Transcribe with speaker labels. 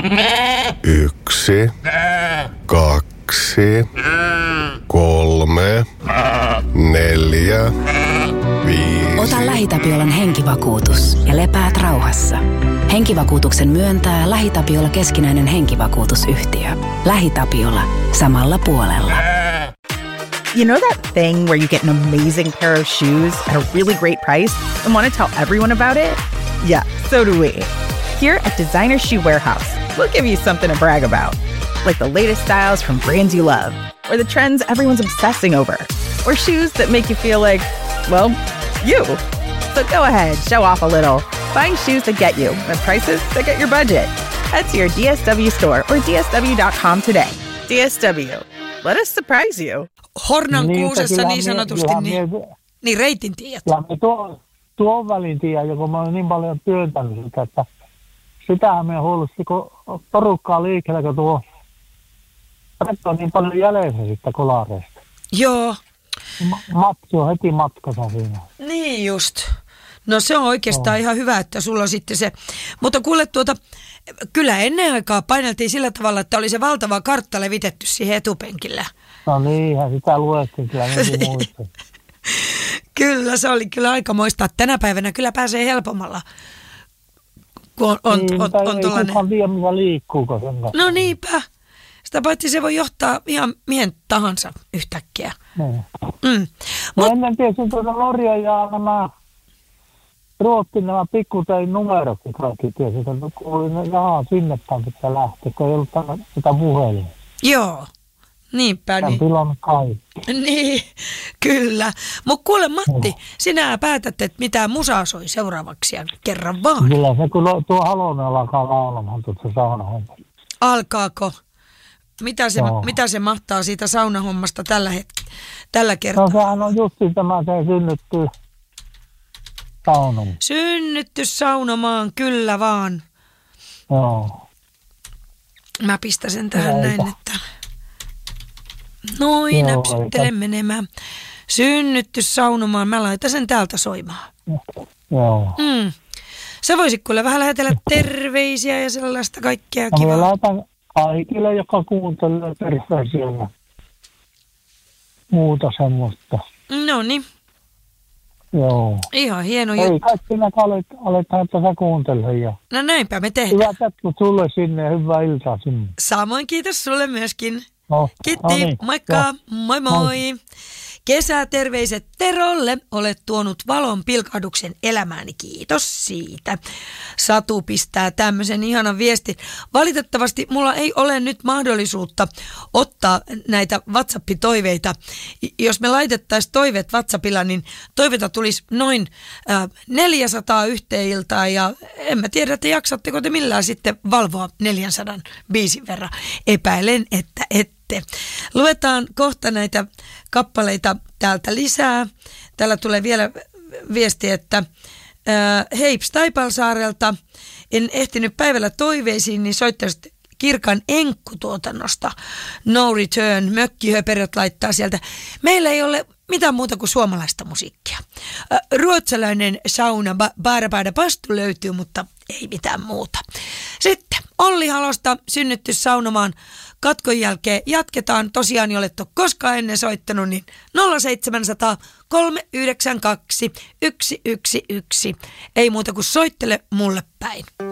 Speaker 1: 1, 2, 3, 4, 5.
Speaker 2: Ota LähiTapiolan henkivakuutus ja lepäät rauhassa. Henkivakuutuksen myöntää LähiTapiola keskinäinen henkivakuutusyhtiö. LähiTapiola. Samalla puolella.
Speaker 3: You know that thing where you get an amazing pair of shoes at a really great price and want to tell everyone about it? Yeah, so do we. Here at Designer Shoe Warehouse, we'll give you something to brag about. Like the latest styles from brands you love, or the trends everyone's obsessing over, or shoes that make you feel like, well, you. So go ahead, show off a little. Find shoes that get you at prices that get your budget. Head to your DSW store or dsw.com today. DSW. Let us surprise you.
Speaker 4: Hornan kuusessa niin sanotusti, niin reitin tiedät.
Speaker 5: Ja tuon välin tiedän, kun mä olen niin paljon työntänyt sitä, että sitähän me huolusti, kun porukkaa liikkeellä, kun tuo on niin paljon jäljessä sitten kolareista.
Speaker 4: Joo.
Speaker 5: Matti on heti matkassa siinä.
Speaker 4: Niin just. No se on oikeastaan ihan hyvä, että sulla on sitten se. Mutta kuule kyllä ennen aikaa paineltiin sillä tavalla, että oli se valtava kartta levitetty siihen etupenkillä.
Speaker 5: No niinhän sitä luettiin kyllä niin muistin.
Speaker 4: Kyllä, se oli kyllä aikamoista. Tänä päivänä kyllä pääsee helpommalla, kun on
Speaker 5: ei
Speaker 4: tollainen.
Speaker 5: kukaan tiedä, mitä liikkuuko sen kanssa.
Speaker 4: No niinpä. Sitä paitsi se voi johtaa ihan mihin tahansa yhtäkkiä.
Speaker 5: No ennen tietysti Norja ja nämä Ruotsin nämä pikkutein numerot, kaikki tiesi, että sinne päin pitää lähteä, kun ei ollut sitä puhelia.
Speaker 4: Joo, niinpä. Niin.
Speaker 5: Pilannut kaikki.
Speaker 4: Niin, kyllä. Mutta kuule Matti, sinä päätät, että mitä musaa soi seuraavaksi ja kerran vaan.
Speaker 5: Kyllä se, kun tuo Halonen alkaa laulamaan tuossa saunahomma.
Speaker 4: Alkaako? Mitä se mahtaa siitä saunahommasta tällä kertaa?
Speaker 5: No sehän on justiin tämä, se synnytty saunomaan.
Speaker 4: Synnytty saunomaan, kyllä vaan.
Speaker 5: Joo.
Speaker 4: Mä pistän sen tähän näin, että noin, näpsyttelen menemään. Synnytty saunomaan, mä laitan sen täältä soimaan.
Speaker 5: Joo.
Speaker 4: Sä voisit kuule vähän lähetellä terveisiä ja sellaista kaikkea kivaa.
Speaker 5: Mä laitan kaikille, joka kuuntelee terveisiä ja muuta semmoista.
Speaker 4: No niin.
Speaker 5: Joo.
Speaker 4: Ihan hieno juttu.
Speaker 5: Ei kaikki aletaan tässä kuuntelemaan.
Speaker 4: No näinpä me tehdään.
Speaker 5: Hyvät jatkot sulle sinne ja hyvää iltaa sinne.
Speaker 4: Samoin kiitos sulle myöskin.
Speaker 5: No,
Speaker 4: Kiitti,
Speaker 5: niin.
Speaker 4: moikka, moi moi. Kesäterveiset Terolle, olet tuonut valon pilkahduksen elämääni, kiitos siitä. Satu pistää tämmöisen ihanan viestin. Valitettavasti mulla ei ole nyt mahdollisuutta ottaa näitä WhatsApp-toiveita. Jos me laitettaisiin toiveet WhatsAppilla, niin toiveita tulisi noin 400 yhteen iltaan ja en mä tiedä, että jaksatteko te millään sitten valvoa 400 biisin verran. Epäilen, että ette. Luetaan kohta näitä kappaleita täältä lisää. Täällä tulee vielä viesti, että Heips Taipalsaarelta. En ehtinyt päivällä toiveisiin, niin soittaisit Kirkan Enkku-tuotannosta. No Return, mökkihöperöt laittaa sieltä. Meillä ei ole mitään muuta kuin suomalaista musiikkia. Ruotsalainen sauna Baarabada Pastu löytyy, mutta ei mitään muuta. Sitten Olli Halosta synnytty saunomaan. Katkon jälkeen jatketaan. Tosiaan, jolle ole koskaan ennen soittanut, niin 0700 392 111. Ei muuta kuin soittele mulle päin.